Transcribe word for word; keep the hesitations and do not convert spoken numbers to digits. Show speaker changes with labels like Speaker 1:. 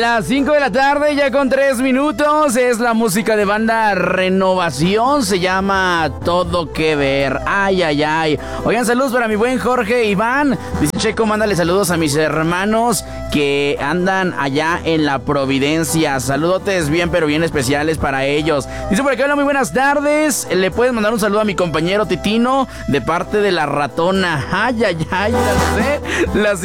Speaker 1: Las cinco de la tarde, ya con tres minutos, es la música de banda Renovación, se llama Todo Que Ver, ay, ay, ay. Oigan, saludos para mi buen Jorge Iván, dice Checo, mándale saludos a mis hermanos que andan allá en la Providencia, saludotes bien, pero bien especiales para ellos. Dice por acá, hola, muy buenas tardes, le puedes mandar un saludo a mi compañero Titino, de parte de la ratona, ay, ay, ay, la sé, las